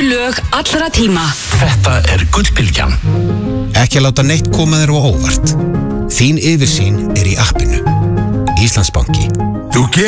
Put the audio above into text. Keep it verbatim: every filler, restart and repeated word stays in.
lög allra tíma. Þetta er Gullbylgjan. Ekki láta neitt koma þér á óvart. Þín yfirsýn er í appinu. Íslandsbanki. Þú